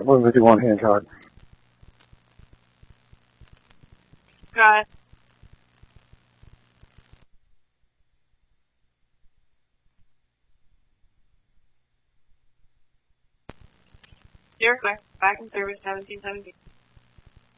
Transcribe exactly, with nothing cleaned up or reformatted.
one fifty-one Hancock. Got it. You're clear. Back in service, seventeen seventeen.